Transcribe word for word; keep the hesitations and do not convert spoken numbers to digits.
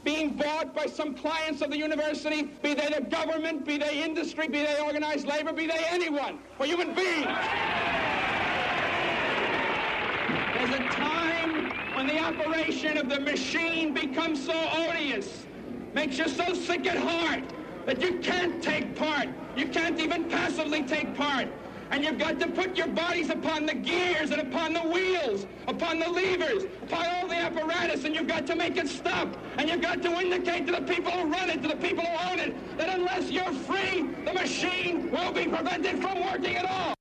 being bought by some clients of the university, be they the government, be they industry, be they organized labor, be they anyone, or human beings. There's a time when the operation of the machine becomes so odious, makes you so sick at heart, that you can't take part. You can't even passively take part. And you've got to put your bodies upon the gears and upon the wheels, upon the levers, upon all the apparatus, and you've got to make it stop. And you've got to indicate to the people who run it, to the people who own it, that unless you're free, the machine will be prevented from working at all.